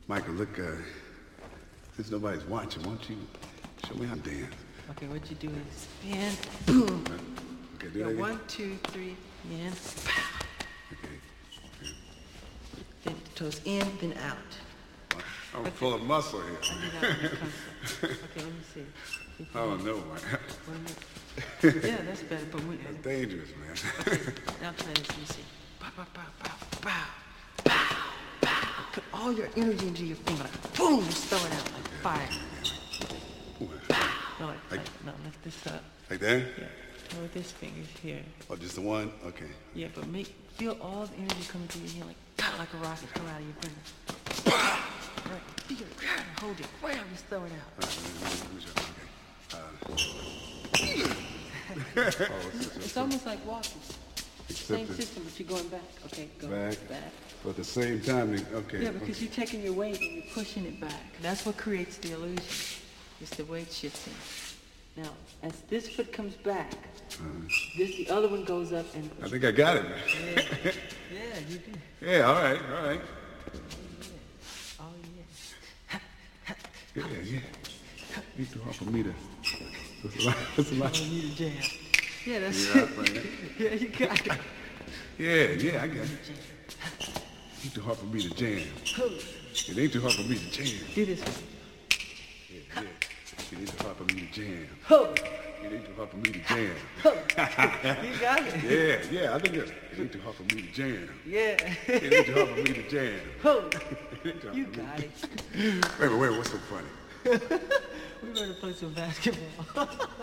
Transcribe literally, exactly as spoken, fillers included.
Michael, look, uh, since nobody's watching, why don't you show me how to dance? Okay, what you do is spin, boom. Okay, do Yeah, that again. one, two, three, in, pow. Okay. Okay. Then the toes in, then out. I'm full of muscle I here. did that when it comes to- Okay, let me see. If you Oh, do- no, man. one more- Yeah, that's better, but we... That's dangerous, man. Okay, now try this, let me see. Pow, pow, pow, pow, pow, pow, pow. Put all your energy into your finger, like boom, just throw it out like fire. No, like, Like- like, no, lift this up. Like that? Yeah, throw with this finger here. Oh, just the one? Okay. Yeah, but make, feel all the energy coming through your hand like, pow, like a rocket come out of your finger. Right, feel it, grab, hold it, wham, just throw it out. All right, let me- let me show- okay. Uh, oh, it's, It's almost like walking. Same Except it- system, but you're going back. Okay, go Back. back. But at the same time, they- okay. Yeah, because you're taking your weight and you're pushing it back. That's what creates the illusion. It's the weight shifting. Now, as this foot comes back, this the other one goes up and. I think I got it, man. Yeah, yeah, you do. Yeah, all right, all right. Oh yeah. Yeah, yeah. It's too hard for me to. That's a lot. That's a lot. Oh, you need a jam. Yeah, that's Yeah, it. man. Yeah, you got it. Yeah, yeah, I got it. It's too hard for me to jam. It ain't too hard for me to jam. Do this one. Yeah, yeah. It ain't too hard for me to jam. Ho! It ain't too hard for me to jam. You got it. Yeah, yeah, I think it's, it ain't too hard for me to jam. Yeah. It ain't too hard for me to jam. Ho! It ain't too hard You for me got it. to- Wait, wait, wait, what's so funny? We better play some basketball.